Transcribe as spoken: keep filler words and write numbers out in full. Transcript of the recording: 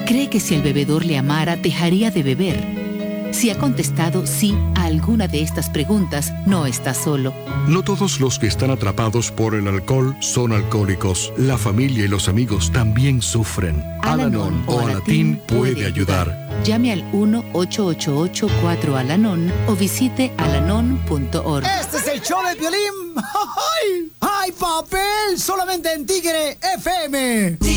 Cree que si el bebedor le amara, dejaría de beber. Si ha contestado sí a alguna de estas preguntas, no está solo. No todos los que están atrapados por el alcohol son alcohólicos. La familia y los amigos también sufren. Al-Anon o Alatín puede ayudar. Llame al uno ocho ocho ocho cuatro Al-Anon o visite alanon punto org. Este es el show de Piolín. ¡Ay! ¡Ay, papel! Solamente en Tigre F M.